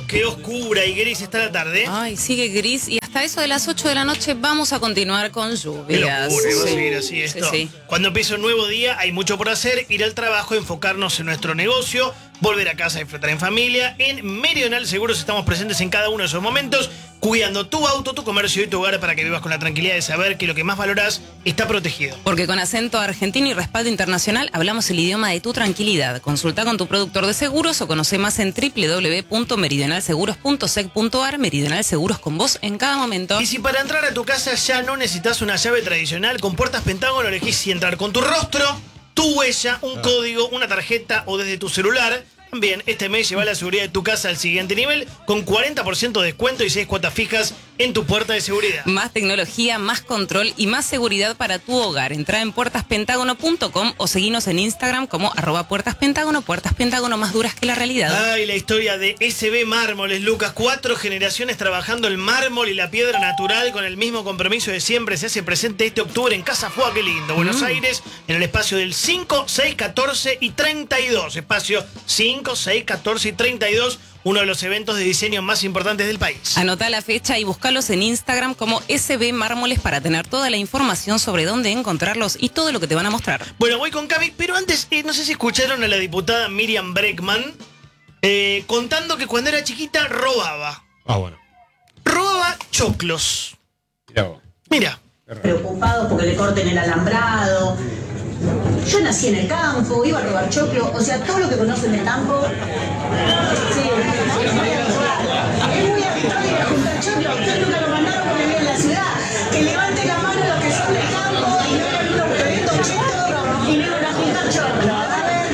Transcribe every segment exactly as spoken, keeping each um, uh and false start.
qué oscura y gris está la tarde. Ay, sigue gris y hasta eso de las ocho de la noche vamos a continuar con lluvias. Qué locura, va a Sí. seguir así esto. Sí, sí. Cuando empieza un nuevo día hay mucho por hacer, ir al trabajo, enfocarnos en nuestro negocio, volver a casa a disfrutar en familia. En Meridional Seguros estamos presentes en cada uno de esos momentos, cuidando tu auto, tu comercio y tu hogar para que vivas con la tranquilidad de saber que lo que más valorás está protegido. Porque con acento argentino y respaldo internacional hablamos el idioma de tu tranquilidad. Consulta con tu productor de seguros o conoce más en doble u doble u doble u punto meridional seguros punto sec punto ar. Meridional Seguros, con vos en cada momento. Y si para entrar a tu casa ya no necesitas una llave tradicional, con Puertas Pentágono elegís si entrar con tu rostro, tu huella, un código, una tarjeta o desde tu celular. También este mes lleva la seguridad de tu casa al siguiente nivel con cuarenta por ciento de descuento y seis cuotas fijas en tu puerta de seguridad. Más tecnología, más control y más seguridad para tu hogar. Entrá en puertas pentágono punto com o seguinos en Instagram como arroba puertaspentágono. Puertas Pentágono, más duras que la realidad. Ay, la historia de S B Mármoles, Lucas. Cuatro generaciones trabajando el mármol y la piedra natural con el mismo compromiso de siempre. Se hace presente este octubre en Casa Fua, qué lindo. Buenos Mm. Aires, en el espacio del cinco, seis, catorce y treinta y dos. Espacio cinco, seis, catorce y treinta y dos. Uno de los eventos de diseño más importantes del país. Anotá la fecha y búscalos en Instagram como S B Mármoles para tener toda la información sobre dónde encontrarlos y todo lo que te van a mostrar. Bueno, voy con Cami, pero antes, eh, no sé si escucharon a la diputada Miriam Bregman eh, contando que cuando era chiquita robaba. Ah, bueno. Robaba choclos. Mirá vos. Mira. Preocupados porque le corten el alambrado. Yo nací en el campo, iba a robar choclo, o sea, todo lo que conocen del campo. Sí, es muy habitual. Es muy habitual ir a juntar choclo. Ustedes nunca lo mandaron porque viven en la ciudad. Que levante la mano los que son del campo y no eran unos bebiendo cheto y no iban a juntar choclo. A ver,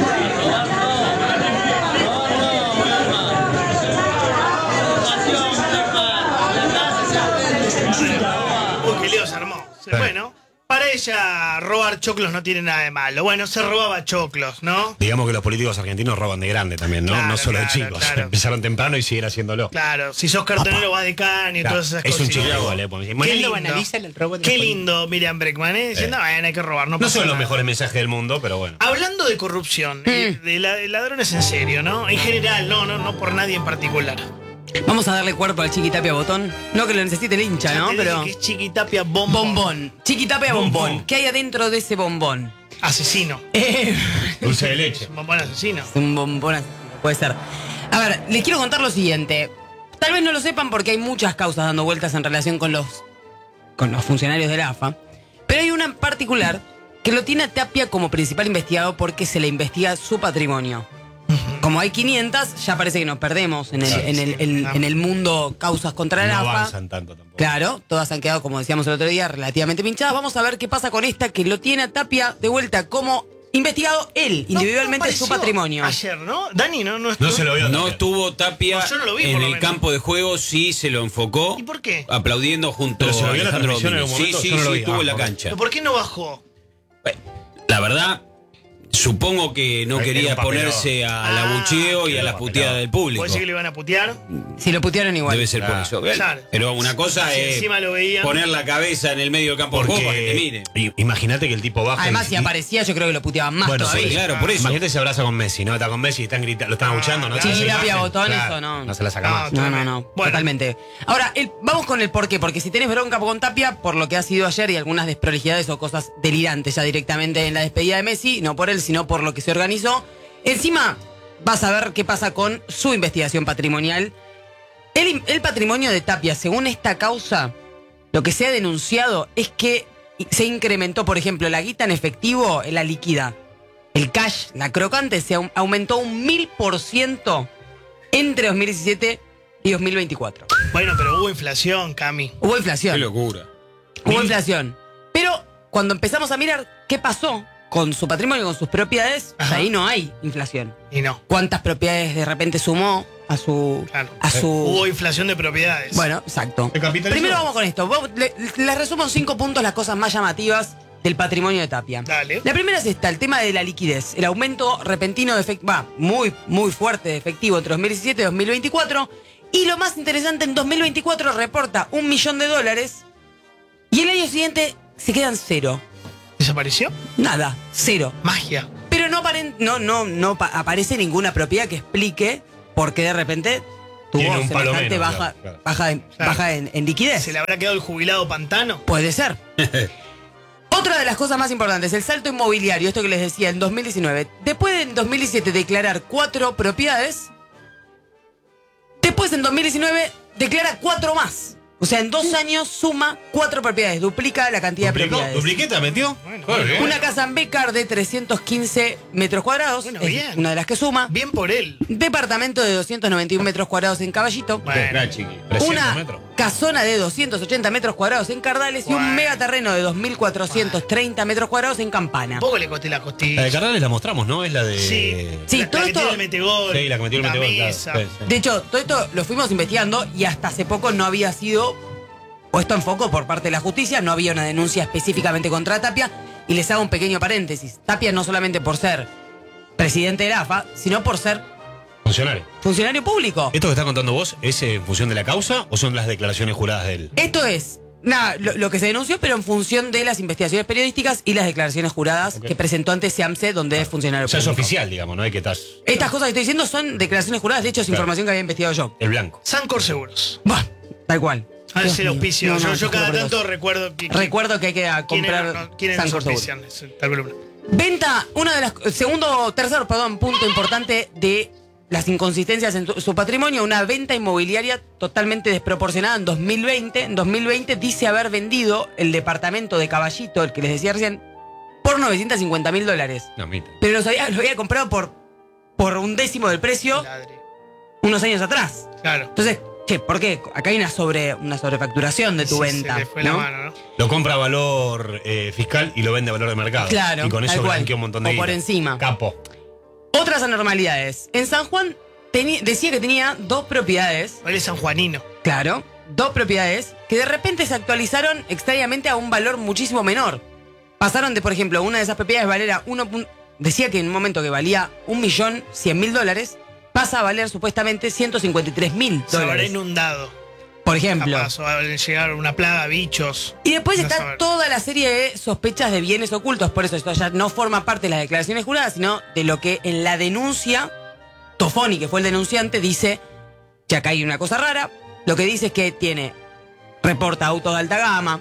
Uy, qué lío se armó. Bueno, para ella robar choclos no tiene nada de malo. Bueno, se robaba choclos, ¿no? Digamos que los políticos argentinos roban de grande también, ¿no? Claro, no solo claro, de chicos. claro. Empezaron temprano y siguen haciéndolo. Claro, si sos cartonero vas de can y Claro, todas esas es cosas. un chiste igual, ¿eh? Porque- Qué lindo, banaliza el robo de qué los lindo Miriam Bregman, ¿eh? Diciendo, Eh. bueno, hay que robar, no No pasa son los nada. mejores mensajes del mundo, pero bueno. Hablando de corrupción, eh, de, la- de ladrones en serio, ¿no? En general, no, no, no por nadie en particular. Vamos a darle cuerpo al Chiquitapia Botón. No que lo necesite el hincha, Ya ¿no? te dije Pero. que es Chiquitapia Bombón. Bombón. Chiquitapia Bombón. bombón. ¿Qué hay adentro de ese bombón? Asesino. Eh, Dulce de leche. Un bombón asesino. un bombón asesino, puede ser. A ver, les quiero contar lo siguiente. Tal vez no lo sepan porque hay muchas causas dando vueltas en relación con los, con los funcionarios de la A F A. Pero hay una en particular que lo tiene a Tapia como principal investigado porque se le investiga su patrimonio. Como hay quinientas, ya parece que nos perdemos en el, Sí, en el, en- en el mundo causas contra No la A F A. avanzan tanto tampoco. Claro, todas han quedado, como decíamos el otro día, relativamente pinchadas. Vamos a ver qué pasa con esta que lo tiene a Tapia de vuelta como investigado él, individualmente, No, su apareció patrimonio. Ayer, ¿no? Dani, ¿no? No, No se lo vio. No Tapia. estuvo Tapia No, yo no lo vi, por en lo el menos. campo de juego, sí se lo enfocó. ¿Y por qué? Aplaudiendo junto ¿Pero se lo a vio en la Alejandro transmisión en Domínguez. algún momento? Sí, sí, Yo no lo sí, vi. estuvo Ah, en la ok. cancha. ¿Pero por qué no bajó? Bueno, la verdad, supongo que no Era un quería papelón. ponerse al Ah, abucheo y era a la un puteada papelón. del público. ¿Puede decir que le iban a putear? Si lo putearon igual. Debe ser por Claro. eso. Bueno, Claro. pero una cosa Si es encima lo veían. poner la cabeza en el medio del campo de juego para que te mire. i- Imagínate que el tipo baja. Además, y- si aparecía, yo creo que lo puteaban más Bueno, todavía. sí, Claro, por eso. Imagínate se abraza con Messi, ¿no? Está con Messi y están gritando, lo están abuchando, ¿no? claro. Esa Chiquitapia imagen, Botón, claro, eso no. No se la saca No, más. No, no, no, Bueno. totalmente. Ahora, el- vamos con el por qué, porque si tenés bronca con Tapia, por lo que ha sido ayer y algunas desprolijidades o cosas delirantes ya directamente en la despedida de Messi, no por él, sino por lo que se organizó, encima vas a ver qué pasa con su investigación patrimonial. El, el patrimonio de Tapia, según esta causa, lo que se ha denunciado es que se incrementó, por ejemplo, la guita en efectivo, en la líquida. El cash, la crocante, se au- aumentó un mil por ciento entre dos mil diecisiete y dos mil veinticuatro. Bueno, pero hubo inflación, Cami. Hubo Qué inflación. locura. Hubo inflación. Pero cuando empezamos a mirar qué pasó con su patrimonio, con sus propiedades, Ajá. ahí no hay inflación. Y no. ¿Cuántas propiedades de repente sumó a su... Claro. a su Hubo inflación de propiedades. Bueno, exacto. ¿Se capitalizó? Primero vamos con esto. Vamos- le- Les resumo en cinco puntos las cosas más llamativas del patrimonio de Tapia. Dale. La primera es esta, el tema de la liquidez. El aumento repentino de efectivo, va, muy, muy fuerte de efectivo entre dos mil diecisiete y dos mil veinticuatro. Y lo más interesante, en dos mil veinticuatro reporta un millón de dólares y el año siguiente se quedan cero. ¿Desapareció? Nada, cero. Magia. Pero no, aparen- no, no, no pa- aparece ninguna propiedad que explique por qué de repente tuvo Tiene un palo semejante menos, baja, claro, claro. baja, en, Claro. baja en, en liquidez. ¿Se le habrá quedado el jubilado Pantano? Puede ser. Otra de las cosas más importantes, el salto inmobiliario, esto que les decía, en dos mil diecinueve. Después de en dos mil diecisiete declarar cuatro propiedades, después en dos mil diecinueve declara cuatro más. O sea, en dos años suma cuatro propiedades, duplica la cantidad de ¿Duplicó? propiedades. ¿Dupliqueta metió? Bueno, Joder, bueno. bien. Una casa en Becar de trescientos quince metros cuadrados, Bueno, es bien. una de las que suma. Bien por él. Departamento de doscientos noventa y uno metros cuadrados en Caballito. Bueno. Mirá, chiqui, trescientos Una metros. casona de doscientos ochenta metros cuadrados en Cardales y Bueno. un megaterreno de dos mil cuatrocientos treinta metros cuadrados en Campana. Un poco le costé la La costilla. de Cardales la mostramos, ¿no? Es la de. Sí. Sí, La- todo la que esto- tiene el metegol. Sí, la que metió el la metegol, claro. mesa. Sí, sí. De hecho, todo esto lo fuimos investigando y hasta hace poco no había sido puesto en foco por parte de la justicia, no había una denuncia específicamente contra Tapia. Y les hago un pequeño paréntesis. Tapia no solamente por ser presidente de la A F A, sino por ser Funcionario. funcionario público. ¿Esto que estás contando vos es en función de la causa o son las declaraciones juradas de él? Esto es nada, lo, lo que se denunció, pero en función de las investigaciones periodísticas y las declaraciones juradas Ok. que presentó ante SEAMSE, donde es funcionario O sea, es público. oficial, digamos, no hay que estás. Estas cosas que estoy diciendo son declaraciones juradas, de hecho es Claro. información que había investigado yo. El blanco. Sancor Seguros. Bah, tal cual. A ver Dios si el mío. auspicio. No, no, yo te yo juro cada por Dios. tanto recuerdo que. Recuerdo que hay que a ¿Quiénes comprar no- quiénes nos Sancor Seguro. auspician esta columna? Venta, una de las segundo, tercer, perdón, punto importante de las inconsistencias en tu- su patrimonio, una venta inmobiliaria totalmente desproporcionada en dos mil veinte. En dos mil veinte dice haber vendido el departamento de Caballito, el que les decía recién, por novecientos cincuenta mil dólares. No, mira. Pero los había, lo había comprado por, por un décimo del precio Ladre. unos años atrás. Claro. Entonces, che, ¿por qué? Acá hay una sobre una sobrefacturación de tu Sí, venta. Se le fue ¿no? la mano, ¿no? Lo compra a valor eh, fiscal y lo vende a valor de mercado. Claro, Y con tal eso cual. blanquea un montón de O guita. por encima. Capo. Otras anormalidades. En San Juan teni- decía que tenía dos propiedades, Él es sanjuanino. claro, dos propiedades que de repente se actualizaron extrañamente a un valor muchísimo menor. Pasaron de, por ejemplo, una de esas propiedades valer uno. Decía que en un momento que valía un millón cien mil dólares, pasa a valer supuestamente ciento cincuenta y tres mil Se habrá dólares. inundado. Por ejemplo. Capaz, o va a llegar una plaga, bichos. Y después No está saber. toda la serie de sospechas de bienes ocultos. Por eso esto ya no forma parte de las declaraciones juradas, sino de lo que en la denuncia, Tofoni, que fue el denunciante, dice que acá hay una cosa rara. Lo que dice es que tiene, reporta autos de alta gama,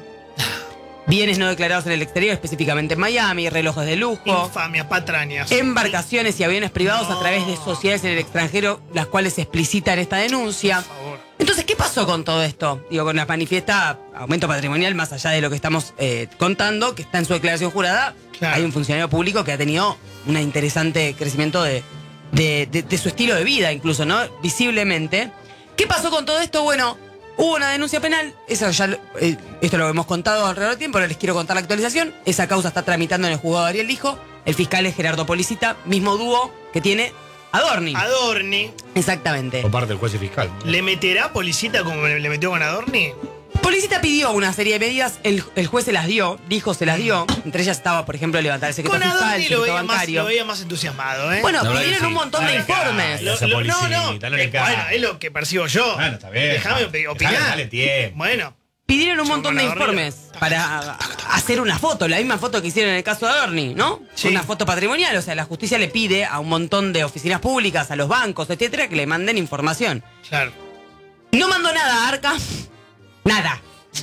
bienes no declarados en el exterior, específicamente en Miami, relojes de lujo, Infamias, patrañas. embarcaciones y aviones privados a través de sociedades en el extranjero, las cuales se explicitan esta denuncia. Por favor. Entonces, ¿qué pasó con todo esto? Digo, con la manifiesta aumento patrimonial, más allá de lo que estamos eh, contando, que está en su declaración jurada, Claro. hay un funcionario público que ha tenido un interesante crecimiento de, de, de- de su estilo de vida, incluso, ¿no? Visiblemente. ¿Qué pasó con todo esto? Bueno, hubo una denuncia penal, eso ya lo- eh, esto lo hemos contado alrededor del tiempo, ahora les quiero contar la actualización. Esa causa está tramitando en el juzgado de Ariel Lijo, el fiscal es Gerardo Policita, mismo dúo que tiene Adorni. Adorni. Exactamente. Por parte del juez y fiscal. ¿Le meterá Policita como le metió con Adorni? Policita pidió una serie de medidas, el, el juez se las dio, dijo se las dio. Entre ellas estaba, por ejemplo, levantar el secreto Con fiscal, el Adorni lo secreto veía, más, bancario. lo veía más entusiasmado, ¿eh? Bueno, La verdad pidieron que un sí. montón de Dale acá. informes. Lo- esa no, no, policita, no le eh, cae. bueno, es lo que percibo yo. Bueno, está bien. Déjame Dejale, opinar. dale tiempo. Bueno, Pidieron un Yo montón con de Adorni informes lo- para hacer una foto, la misma foto que hicieron en el caso de Adorni, ¿no? Sí. Una foto patrimonial, o sea, la justicia le pide a un montón de oficinas públicas, a los bancos, etcétera, que le manden información. claro. No mandó nada a Arca, nada.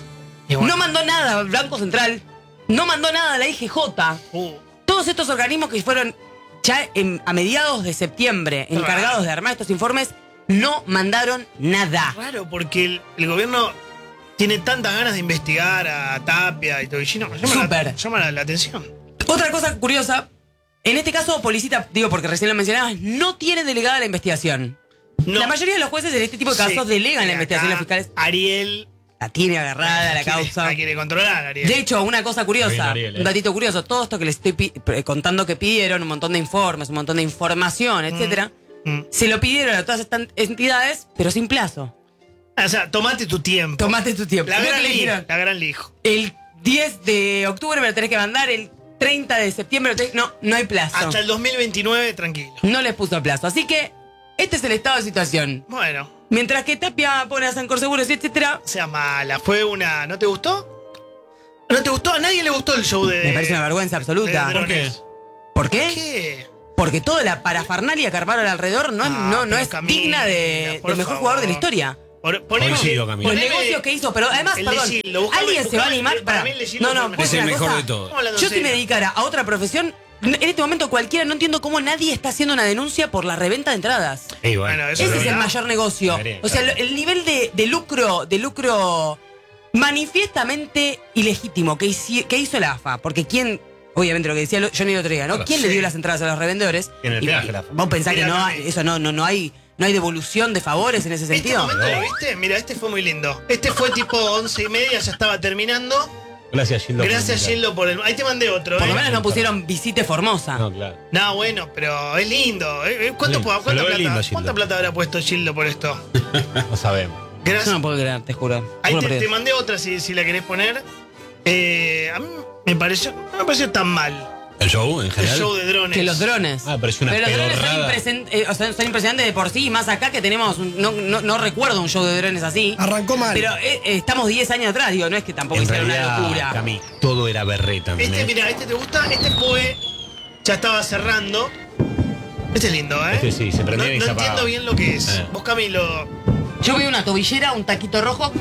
Y bueno, No mandó nada al Banco Central, no mandó nada a la I G J. uh, Todos estos organismos que fueron ya en- a mediados de septiembre Qué encargados raro. de armar estos informes, no mandaron nada. raro, porque el, el gobierno tiene tantas ganas de investigar a Tapia y todo. Y no, llama, Súper. la, llama la, la atención. Otra cosa curiosa, en este caso Policita, digo porque recién lo mencionabas, no tiene delegada la investigación. No. La mayoría de los jueces en este tipo de casos Sí. delegan la Y investigación a acá, los fiscales. Ariel. La tiene agarrada la quiere- causa. La quiere controlar, Ariel. De hecho, una cosa Bien, curiosa, Ariel, eh. un datito curioso, todo esto que les estoy pi- eh, contando que pidieron, un montón de informes, un montón de información, etcétera, Mm. se lo pidieron a todas estas entidades, pero sin plazo. O sea, tomate tu tiempo. Tomate tu tiempo. La Creo gran que le lijo. dijeron, La gran lijo. el diez de octubre me lo tenés que mandar, el treinta de septiembre, lo tenés- no, no hay plazo. Hasta el dos mil veintinueve, tranquilo. No les puso plazo. Así que, este es el estado de situación. Bueno, Mientras que Tapia pone a Sancor Seguros, etcétera, sea mala. Fue una. ¿No te gustó? ¿No te gustó? A nadie le gustó el show de. me parece una vergüenza absoluta. de ¿Por qué? drones. ¿Por qué? ¿Qué? porque toda la parafernalia que armaron alrededor no, es- Ah, no, no pero es Camila, digna de, por del mejor favor. jugador de la historia. Por- poneme- Coincido, Camila. Los poneme- negocios que hizo, pero además, el de perdón, Gildo, buscame- alguien se va a buscame- animar para para. mí el de Gildo No, fue no, el ¿puedo Es decir el una mejor cosa? de todos. Estamos hablando Yo en si me serio. dedicara a otra profesión, en este momento cualquiera, no entiendo cómo nadie está haciendo una denuncia por la reventa de entradas. Y bueno, Bueno, eso Ese es es el verdad. mayor negocio. Debería, O sea, claro. lo- el nivel de, de lucro, de lucro manifiestamente ilegítimo que, hici- que hizo la A F A, porque quién, obviamente lo que decía lo- Johnny el otro día, ¿no? Claro, ¿Quién le sí. dio las entradas a los revendedores? Tiene el Y- peaje la A F A. Vos pensás que Mira, no Cami. hay, eso no, no, no hay, no hay devolución de favores en ese Este sentido. momento, ¿lo viste? Mira, este fue muy lindo. Este fue tipo once y media, ya estaba terminando. Gracias, Gildo. Gracias, Gildo, por el. Ahí te mandé otro, Por lo ¿eh? menos no pusieron visite Formosa. No, claro. No, bueno, pero es lindo. ¿eh? ¿Eh? ¿Cuánto, Sí, po- se cuánta, lo ve plata, lindo, Gildo. ¿Cuánta plata habrá puesto Gildo por esto? No sabemos. Yo Gracias. no puedo creer, te juro. Ahí Juro te, por te Dios. mandé otra si, si la querés poner. Eh, a mí me pareció, no me pareció tan mal ¿El show en el general? show de drones. Que los drones. Ah, pareció una Pero los drones son, pedorrada. impresen- eh, o sea, son impresionantes de por sí, y más acá que tenemos, un- no, no, no recuerdo un show de drones así. Arrancó mal. Pero eh, eh, estamos diez años atrás, digo, no es que tampoco En hicieron una realidad, locura. Cami, todo era berreta. Este, ¿entendés? mira, este te gusta. Este fue. Ya estaba cerrando. Este es lindo, ¿eh? Este sí, se prendía no, y no se entiendo apagaba. bien lo que es. Eh. Vos, Camilo. Yo veo una tobillera, un taquito rojo,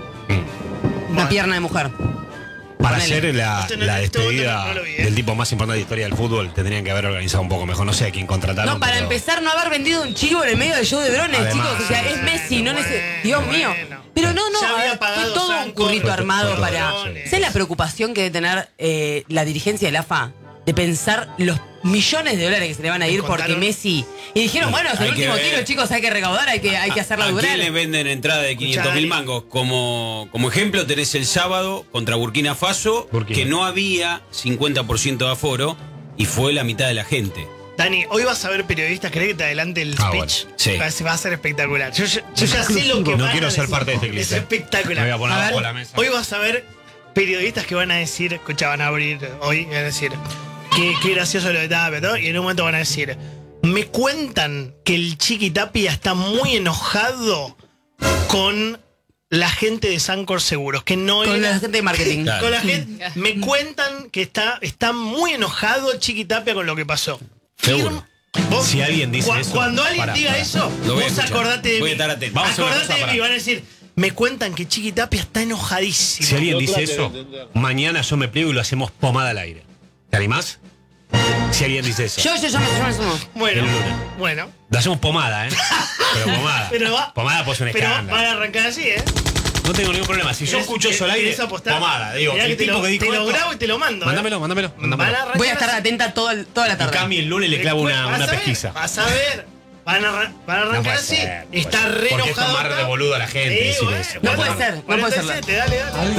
una Bueno. pierna de mujer. Para Ponele. hacer la, Este no- la este otro despedida no- no lo vi, ¿eh? del tipo más importante de la historia del fútbol, tendrían que haber organizado un poco mejor. No sé a quién contrataron. No, para pero- empezar, no haber vendido un chivo en el medio del show de drones, Además, chicos. O sea, es bueno, Messi, no bueno, neces- Dios mío. bueno. Pero no, no, Ya había a ver, pagado fue todo un Sanco currito por- armado por para. drones. ¿Sabes la preocupación que debe tener eh, la dirigencia de la A F A? De pensar los millones de dólares que se le van a ir porque Contaron- Messi. Y dijeron, bueno, es el Hay que último ver. tiro, chicos, hay que recaudar, hay que, hay que hacerla ¿A durar. quién le venden entrada de quinientos mil Dani. mangos? Como, como ejemplo tenés el sábado contra Burkina Faso, Burkina. que no había cincuenta por ciento de aforo y fue la mitad de la gente. Dani, hoy vas a ver periodistas. ¿Querés que te adelante el Ah, speech? bueno. Sí. Va, a- va a ser espectacular. Yo, yo- yo ya sé lo que No van quiero a ser decir. parte de este clip, Es eh. espectacular. Me voy a poner A abajo ver. de la mesa. Hoy vas a ver periodistas que van a decir, escucha, van a abrir hoy, van a decir, qué, qué gracioso lo de Tapia, ¿no? Y en un momento van a decir, me cuentan que el Chiqui Tapia está muy enojado con la gente de Sancor Seguros, que no Con era- la gente de marketing. Claro. con la gente, me cuentan que está, está muy enojado Chiqui Tapia con lo que pasó. Seguro. Vos- Si alguien dice cua- eso, Cuando alguien pará, diga pará. eso, Lo voy a vos escuchar. acordate de Voy a mí. estar atento. Vamos a hacer una acordate cosa, de pará. mí, van a decir, me cuentan que Chiqui Tapia está enojadísimo. Si alguien dice eso, mañana yo me pliego y lo hacemos pomada al aire. ¿Te animás? Si alguien dice eso. Yo, yo, yo me, yo me sumo. Bueno, El lunes. bueno. Lo hacemos pomada, ¿eh? Pero pomada. Pero va- pomada pues un Pero escándalo. van a arrancar así, ¿eh? No tengo ningún problema. Si yo ¿Querés- escucho eso al querés aire, apostar? pomada. Digo, Mirá el que te tipo lo, que dijo te lo esto- grabo y te lo mando. ¿eh? Mándamelo, mándamelo, Van a mándamelo. arrancar Voy a estar así. atenta todo el- toda la Y tarde. Cami el lunes le clavo Después una, vas una a ver, pesquisa. Vas a ver. Van a, arran- van a No arrancar puede así. ser, no está puede re ser. Porque es enojado. tomar de está. boludo a la gente, Sí, decir bueno, eso. No bueno, puede ser, no bueno, puede entonces, ser. Dale, dale.